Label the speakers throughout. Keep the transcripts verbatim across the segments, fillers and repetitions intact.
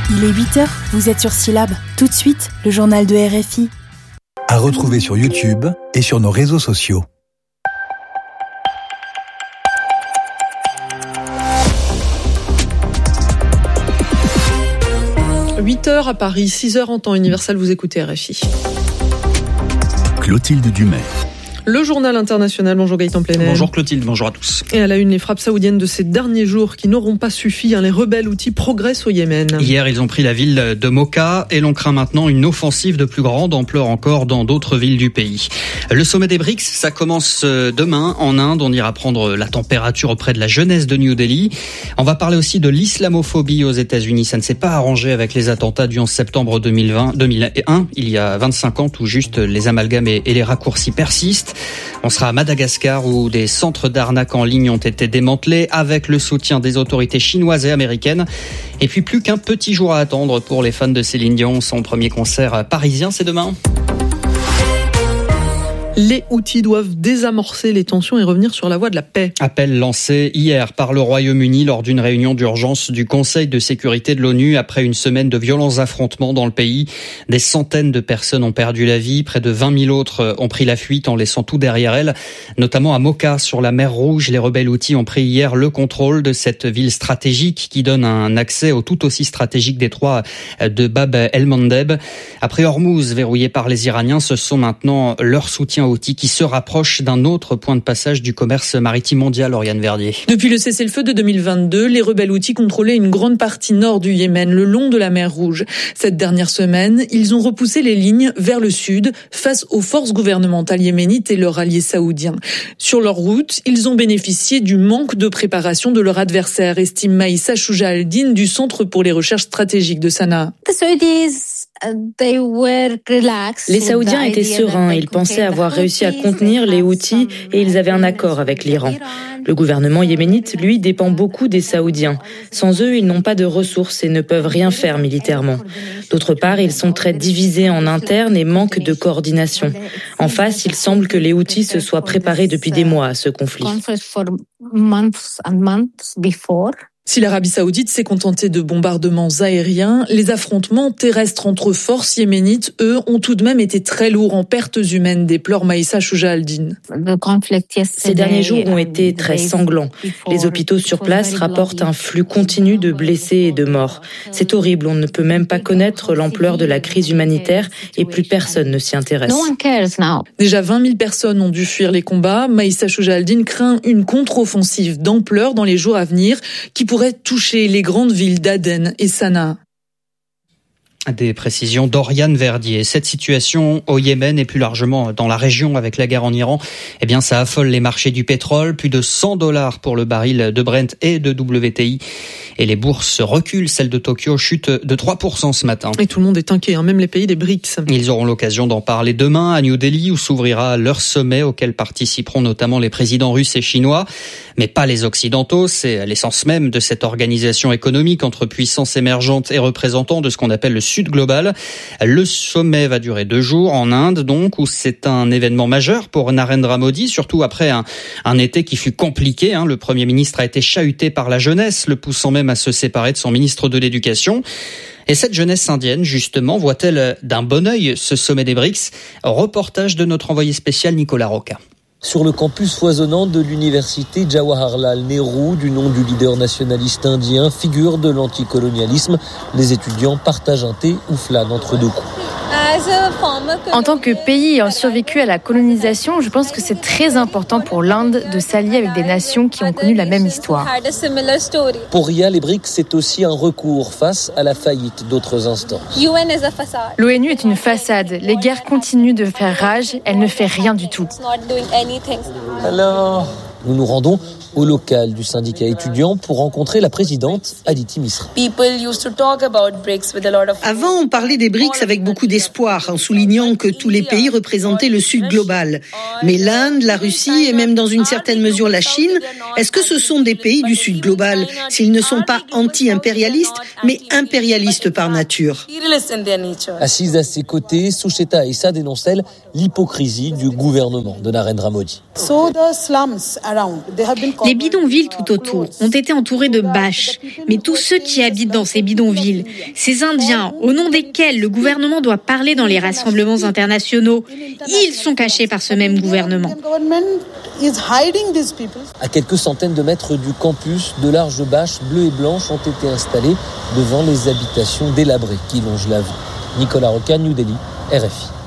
Speaker 1: Il est huit heures, vous êtes sur Syllab. Tout de suite, le journal de R F I.
Speaker 2: À retrouver sur YouTube et sur nos réseaux sociaux.
Speaker 3: huit heures à Paris, six heures en temps universel, vous écoutez R F I.
Speaker 2: Clotilde Dumais.
Speaker 3: Le journal international, bonjour Gaëtan Plenel.
Speaker 4: Bonjour Clotilde, bonjour à tous.
Speaker 3: Et à la une, les frappes saoudiennes de ces derniers jours qui n'auront pas suffi. Hein, les rebelles Houthis progressent au Yémen.
Speaker 4: Hier, ils ont pris la ville de Mocha et l'on craint maintenant une offensive de plus grande ampleur encore dans d'autres villes du pays. Le sommet des B R I C S, ça commence demain en Inde. On ira prendre la température auprès de la jeunesse de New Delhi. On va parler aussi de l'islamophobie aux États-Unis. Ça ne s'est pas arrangé avec les attentats du onze septembre deux mille vingt, deux mille un, il y a vingt-cinq ans, où juste les amalgames et les raccourcis persistent. On sera à Madagascar où des centres d'arnaque en ligne ont été démantelés avec le soutien des autorités chinoises et américaines. Et puis plus qu'un petit jour à attendre pour les fans de Céline Dion. Son premier concert parisien, c'est demain.
Speaker 3: Les Houthis doivent désamorcer les tensions et revenir sur la voie de la paix.
Speaker 4: Appel lancé hier par le Royaume-Uni lors d'une réunion d'urgence du Conseil de sécurité de l'ONU après une semaine de violents affrontements dans le pays. Des centaines de personnes ont perdu la vie, près de vingt mille autres ont pris la fuite en laissant tout derrière elles, notamment à Mocha sur la mer Rouge. Les rebelles Houthis ont pris hier le contrôle de cette ville stratégique qui donne un accès au tout aussi stratégique détroit de Bab el-Mandeb. Après Hormuz verrouillé par les Iraniens, ce sont maintenant leurs soutiens Houthis qui se rapproche d'un autre point de passage du commerce maritime mondial, Oriane Verdier.
Speaker 3: Depuis le cessez-le-feu de deux mille vingt-deux, les rebelles Houthis contrôlaient une grande partie nord du Yémen, le long de la mer Rouge. Cette dernière semaine, ils ont repoussé les lignes vers le sud, face aux forces gouvernementales yéménites et leurs alliés saoudiens. Sur leur route, ils ont bénéficié du manque de préparation de leur adversaire, estime Maïssa Chouja Al-Din du Centre pour les recherches stratégiques de Sanaa.
Speaker 5: Les Saoudiens étaient sereins, ils pensaient avoir réussi à contenir les Houthis et ils avaient un accord avec l'Iran. Le gouvernement yéménite, lui, dépend beaucoup des Saoudiens. Sans eux, ils n'ont pas de ressources et ne peuvent rien faire militairement. D'autre part, ils sont très divisés en interne et manquent de coordination. En face, il semble que les Houthis se soient préparés depuis des mois à ce conflit.
Speaker 3: Si l'Arabie Saoudite s'est contentée de bombardements aériens, les affrontements terrestres entre forces yéménites, eux, ont tout de même été très lourds en pertes humaines, déplore Maïssa Chouja Al-Din.
Speaker 5: Ces derniers jours ont été très sanglants. Les hôpitaux sur place rapportent un flux continu de blessés et de morts. C'est horrible, on ne peut même pas connaître l'ampleur de la crise humanitaire et plus personne ne s'y intéresse.
Speaker 3: Déjà vingt mille personnes ont dû fuir les combats. Maïssa Chouja Al-Din craint une contre-offensive d'ampleur dans les jours à venir qui pourrait pourrait toucher les grandes villes d'Aden et Sanaa.
Speaker 4: Des précisions d'Oriane Verdier. Cette situation au Yémen et plus largement dans la région avec la guerre en Iran, eh bien, ça affole les marchés du pétrole. Plus de cent dollars pour le baril de Brent et de W T I. Et les bourses reculent. Celle de Tokyo chute de trois pour cent ce matin.
Speaker 3: Et tout le monde est inquiet, hein, même les pays des B R I C S.
Speaker 4: Ils auront l'occasion d'en parler demain à New Delhi où s'ouvrira leur sommet auquel participeront notamment les présidents russes et chinois. Mais pas les occidentaux. C'est l'essence même de cette organisation économique entre puissances émergentes et représentants de ce qu'on appelle le Sud global. Le sommet va durer deux jours en Inde, donc, où c'est un événement majeur pour Narendra Modi, surtout après un, un été qui fut compliqué. Hein. Le Premier ministre a été chahuté par la jeunesse, le poussant même à se séparer de son ministre de l'Éducation. Et cette jeunesse indienne, justement, voit-elle d'un bon œil ce sommet des B R I C S ? Reportage de notre envoyé spécial Nicolas Roca.
Speaker 6: Sur le campus foisonnant de l'université Jawaharlal Nehru, du nom du leader nationaliste indien, figure de l'anticolonialisme, les étudiants partagent un thé ou flânent entre deux coups.
Speaker 7: En tant que pays ayant survécu à la colonisation, je pense que c'est très important pour l'Inde de s'allier avec des nations qui ont connu la même histoire.
Speaker 6: Pour Ria, les B R I C S, c'est aussi un recours face à la faillite d'autres instances.
Speaker 7: L'ONU est une façade. Les guerres continuent de faire rage. Elle ne fait rien du tout.
Speaker 6: Alors, nous nous rendons au local du syndicat étudiant pour rencontrer la présidente Aditi Misra.
Speaker 8: Avant, on parlait des B R I C S avec beaucoup d'espoir, en soulignant que tous les pays représentaient le Sud global. Mais l'Inde, la Russie et même dans une certaine mesure la Chine, est-ce que ce sont des pays du Sud global, s'ils ne sont pas anti-impérialistes, mais impérialistes par nature?
Speaker 6: Assise à ses côtés, Sucheta Issa dénonce elle l'hypocrisie du gouvernement de Narendra Modi.
Speaker 9: Les bidonvilles tout autour ont été entourés de bâches. Mais tous ceux qui habitent dans ces bidonvilles, ces Indiens, au nom desquels le gouvernement doit parler dans les rassemblements internationaux, ils sont cachés par ce même gouvernement.
Speaker 6: À quelques centaines de mètres du campus, de larges bâches bleues et blanches ont été installées devant les habitations délabrées qui longent la vue. Nicolas Roca, New Delhi, R F I.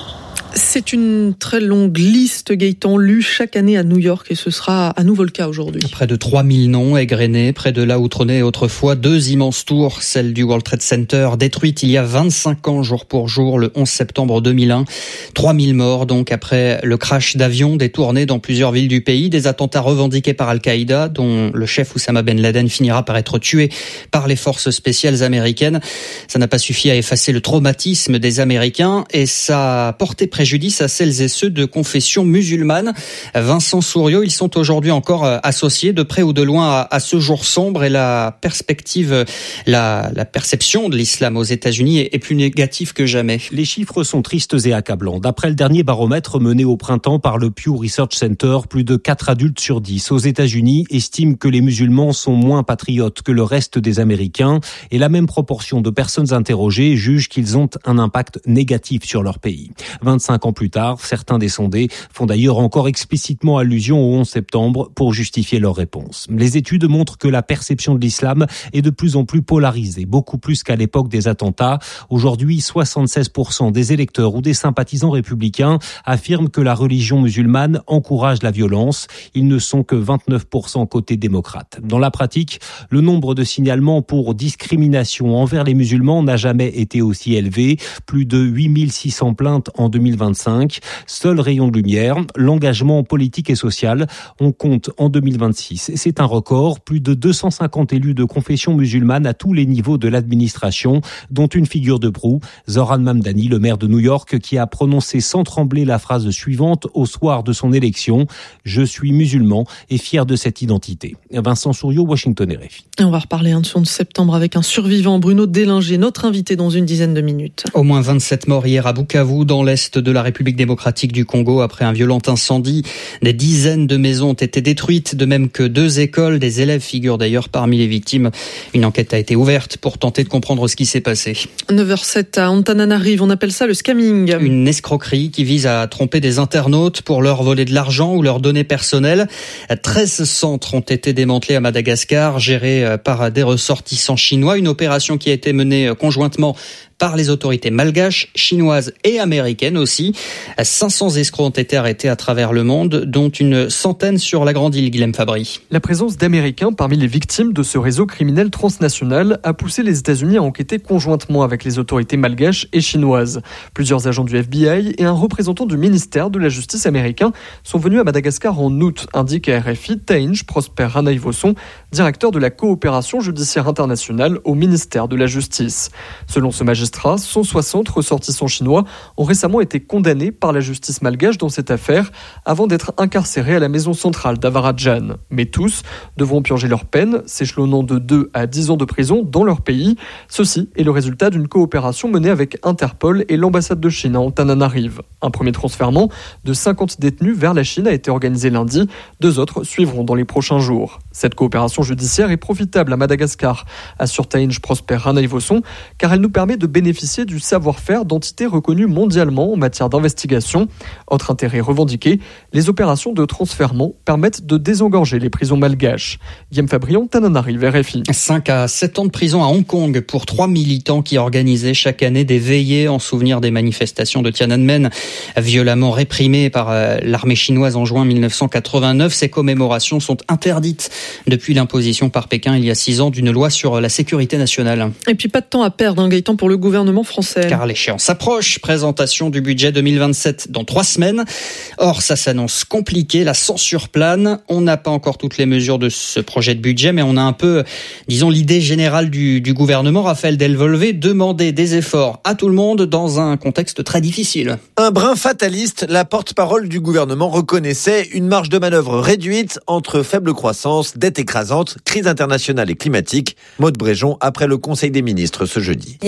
Speaker 10: C'est une très longue liste, Gaëtan, lue chaque année à New York, et ce sera à nouveau le cas aujourd'hui.
Speaker 4: Près de trois mille noms égrenés, près de là où trônaient autrefois deux immenses tours, celle du World Trade Center, détruite il y a vingt-cinq ans jour pour jour, le onze septembre deux mille un. trois mille morts donc après le crash d'avions détournés dans plusieurs villes du pays, des attentats revendiqués par Al-Qaïda, dont le chef Oussama Ben Laden finira par être tué par les forces spéciales américaines. Ça n'a pas suffi à effacer le traumatisme des Américains et ça a porté préjudice à celles et ceux de confession musulmane. Vincent Souriau, ils sont aujourd'hui encore associés de près ou de loin à, à ce jour sombre, et la perspective, la, la perception de l'islam aux États-Unis est, est plus négative que jamais.
Speaker 11: Les chiffres sont tristes et accablants. D'après le dernier baromètre mené au printemps par le Pew Research Center, plus de quatre adultes sur dix aux États-Unis estiment que les musulmans sont moins patriotes que le reste des Américains, et la même proportion de personnes interrogées jugent qu'ils ont un impact négatif sur leur pays. vingt-cinq ans plus tard, certains des sondés font d'ailleurs encore explicitement allusion au onze septembre pour justifier leur réponse. Les études montrent que la perception de l'islam est de plus en plus polarisée, beaucoup plus qu'à l'époque des attentats. Aujourd'hui, soixante-seize pour cent des électeurs ou des sympathisants républicains affirment que la religion musulmane encourage la violence. Ils ne sont que vingt-neuf pour cent côté démocrate. Dans la pratique, le nombre de signalements pour discrimination envers les musulmans n'a jamais été aussi élevé. Plus de huit mille six cents plaintes en deux mille vingt-cinq. Seul rayon de lumière, l'engagement politique et social. On compte en deux mille vingt-six. C'est un record. Plus de deux cent cinquante élus de confession musulmane à tous les niveaux de l'administration, dont une figure de proue, Zohran Mamdani, le maire de New York, qui a prononcé sans trembler la phrase suivante au soir de son élection: « Je suis musulman et fier de cette identité ». Vincent Souriau, Washington R F I.
Speaker 10: Et on va reparler hein, de ce onze septembre avec un survivant, Bruno Délinger, notre invité dans une dizaine de minutes.
Speaker 4: Au moins vingt-sept morts hier à Bukavu, dans l'est de la République démocratique du Congo, après un violent incendie. Des dizaines de maisons ont été détruites, de même que deux écoles. Des élèves figurent d'ailleurs parmi les victimes. Une enquête a été ouverte pour tenter de comprendre ce qui s'est passé.
Speaker 10: neuf heures sept à Antananarive, on appelle ça le scamming.
Speaker 4: Une escroquerie qui vise à tromper des internautes pour leur voler de l'argent ou leurs données personnelles. treize centres ont été démantelés à Madagascar, gérés par des ressortissants chinois. Une opération qui a été menée conjointement par les autorités malgaches, chinoises et américaines aussi. cinq cents escrocs ont été arrêtés à travers le monde, dont une centaine sur la grande île, Guilhem Fabry.
Speaker 12: La présence d'Américains parmi les victimes de ce réseau criminel transnational a poussé les États-Unis à enquêter conjointement avec les autorités malgaches et chinoises. Plusieurs agents du F B I et un représentant du ministère de la Justice américain sont venus à Madagascar en août, indique à R F I Tainj Prosper Ranaïvosson, directeur de la coopération judiciaire internationale au ministère de la Justice. Selon ce magistrat, cent soixante ressortissants chinois ont récemment été condamnés par la justice malgache dans cette affaire avant d'être incarcérés à la maison centrale d'Avaradjan. Mais tous devront purger leur peine, s'échelonnant de deux à dix ans de prison dans leur pays. Ceci est le résultat d'une coopération menée avec Interpol et l'ambassade de Chine à Antananarive. Un premier transfèrement de cinquante détenus vers la Chine a été organisé lundi. Deux autres suivront dans les prochains jours. Cette coopération judiciaire est profitable à Madagascar, assure Tainj Prosper Ranaïvosson, car elle nous permet de bénéficier du savoir-faire d'entités reconnues mondialement en matière d'investigation. Autre intérêt revendiqué, les opérations de transfèrement permettent de désengorger les prisons malgaches. Guillaume Fabrion, Tananarive, R F I.
Speaker 4: cinq à sept ans de prison à Hong Kong pour trois militants qui organisaient chaque année des veillées en souvenir des manifestations de Tiananmen, violemment réprimées par l'armée chinoise en juin mille neuf cent quatre-vingt-neuf. Ces commémorations sont interdites depuis l'imposition par Pékin il y a six ans d'une loi sur la sécurité nationale.
Speaker 10: Et puis pas de temps à perdre, hein, Gaëtan, pour le gouvernement français.
Speaker 4: Car l'échéance approche, présentation du budget deux mille vingt-sept dans trois semaines. Or, ça s'annonce compliqué, la censure plane. On n'a pas encore toutes les mesures de ce projet de budget, mais on a un peu, disons, l'idée générale du, du gouvernement. Raphaël Delvolvé, demander des efforts à tout le monde dans un contexte très difficile.
Speaker 13: Un brin fataliste, la porte-parole du gouvernement reconnaissait une marge de manœuvre réduite entre faible croissance, dette écrasante, crise internationale et climatique. Maud Bréjon, après le Conseil des ministres ce jeudi.
Speaker 14: Il y a une réelle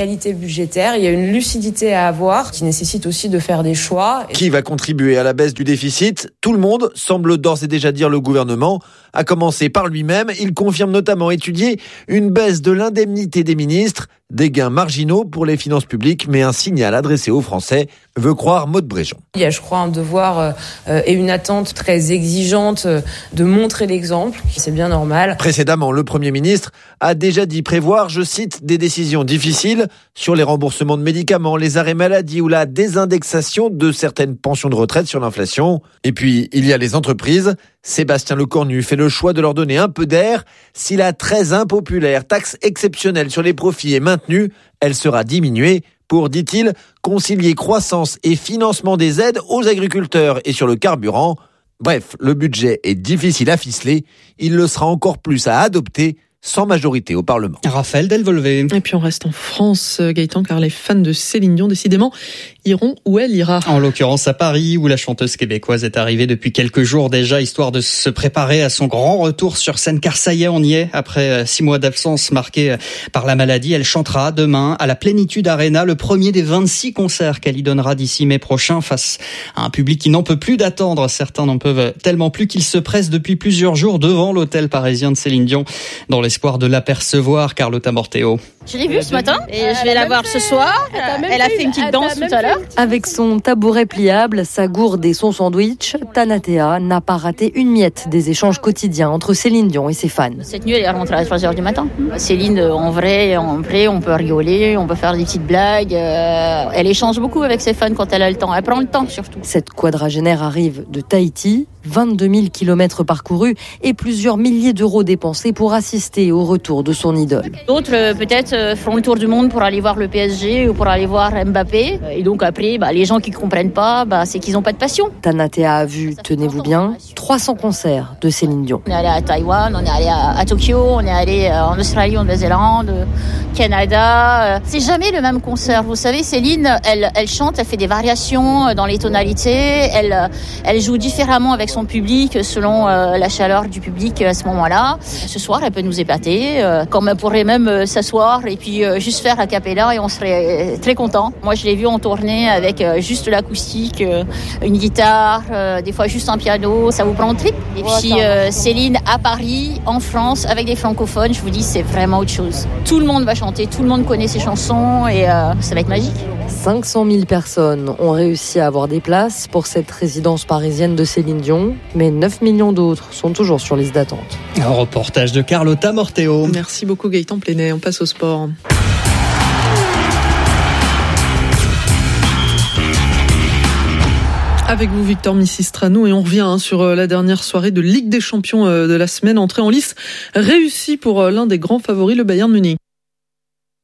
Speaker 14: réalité budgétaire, il y a une lucidité à avoir qui nécessite aussi de faire des choix.
Speaker 13: Qui va contribuer à la baisse du déficit ? Tout le monde, semble d'ores et déjà dire le gouvernement, à commencer par lui-même. Il confirme notamment étudier une baisse de l'indemnité des ministres, des gains marginaux pour les finances publiques, mais un signal adressé aux Français, veut croire Maude Bréjon.
Speaker 14: Il y a, je crois, un devoir euh, et une attente très exigeante euh, de montrer l'exemple. C'est bien normal.
Speaker 13: Précédemment, le Premier ministre a déjà dit prévoir, je cite, des décisions difficiles sur les remboursements de médicaments, les arrêts maladie ou la désindexation de certaines pensions de retraite sur l'inflation. Et puis, il y a les entreprises. Sébastien Lecornu fait le choix de leur donner un peu d'air. Si la très impopulaire taxe exceptionnelle sur les profits est maintenue, elle sera diminuée pour, dit-il, concilier croissance et financement des aides aux agriculteurs et sur le carburant. Bref, le budget est difficile à ficeler. Il le sera encore plus à adopter sans majorité au Parlement.
Speaker 4: Raphaël Delvolvé.
Speaker 10: Et puis on reste en France, Gaëtan, car les fans de Céline Dion, décidément, iront où elle ira.
Speaker 4: En l'occurrence à Paris, où la chanteuse québécoise est arrivée depuis quelques jours déjà, histoire de se préparer à son grand retour sur scène, car ça y est, on y est. Après six mois d'absence marquée par la maladie, elle chantera demain à la Plénitude Arena, le premier des vingt-six concerts qu'elle y donnera d'ici mai prochain, face à un public qui n'en peut plus d'attendre. Certains n'en peuvent tellement plus qu'ils se pressent depuis plusieurs jours devant l'hôtel parisien de Céline Dion, dans l'espoir de l'apercevoir. Carlotta Morteo.
Speaker 15: Je l'ai vue ce matin et je vais la voir ce soir. Elle a fait une petite danse tout à l'heure.
Speaker 16: Avec son tabouret pliable, sa gourde et son sandwich, Tanatea n'a pas raté une miette des échanges quotidiens entre Céline Dion et ses fans.
Speaker 15: Cette nuit, elle est rentrée à trois heures du matin. Céline, en vrai, en vrai, on peut rigoler, on peut faire des petites blagues. Elle échange beaucoup avec ses fans quand elle a le temps. Elle prend le temps surtout.
Speaker 16: Cette quadragénaire arrive de Tahiti, vingt-deux mille kilomètres parcourus et plusieurs milliers d'euros dépensés pour assister au retour de son idole.
Speaker 15: D'autres, peut-être, feront le tour du monde pour aller voir le P S G ou pour aller voir Mbappé. Et donc après, bah, les gens qui ne comprennent pas, bah, c'est qu'ils n'ont pas de passion.
Speaker 16: Tanatea a vu, tenez-vous bien, trois cents concerts de Céline Dion.
Speaker 15: On est allé à Taïwan, on est allé à, à Tokyo, on est allé en Australie, en Nouvelle-Zélande, Canada. C'est jamais le même concert. Vous savez, Céline, elle, elle chante, elle fait des variations dans les tonalités, elle, elle joue différemment avec son public selon euh, la chaleur du public à ce moment-là. Ce soir, elle peut nous épater, euh, comme elle pourrait même euh, s'asseoir et puis euh, juste faire a cappella et on serait très contents. Moi, je l'ai vue en tournée avec euh, juste l'acoustique, euh, une guitare, euh, des fois juste un piano. Ça vous prend en trip. Et puis euh, Céline à Paris, en France, avec des francophones, je vous dis, c'est vraiment autre chose. Tout le monde va chanter, tout le monde connaît ses chansons et euh, ça va être magique.
Speaker 16: cinq cent mille personnes ont réussi à avoir des places pour cette résidence parisienne de Céline Dion, mais neuf millions d'autres sont toujours sur liste d'attente.
Speaker 4: Un reportage de Carlotta Morteo.
Speaker 10: Merci beaucoup Gaëtan Plénet, on passe au sport. Avec vous Victor Missistrano et on revient hein, sur la dernière soirée de Ligue des Champions de la semaine. Entrée en lice réussie pour l'un des grands favoris, le Bayern Munich.